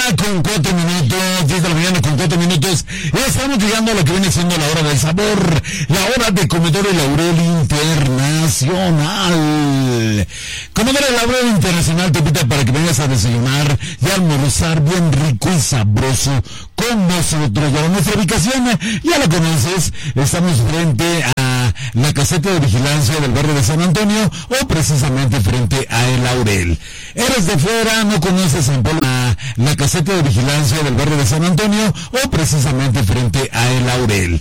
con 4 minutos, 10 de la mañana con 4 minutos. Ya estamos llegando a lo que viene siendo la hora del sabor, la hora de Comedores Laurel Internacional. Comedores Laurel Internacional te invita para que vengas a desayunar y almorzar bien rico y sabroso con nosotros. Ya nuestra ubicación ya la conoces, estamos frente a la caseta de vigilancia del barrio de San Antonio o precisamente frente a El Laurel. Eres de fuera, no conoces San Pablo, la caseta de vigilancia del barrio de San Antonio o precisamente frente a El Laurel.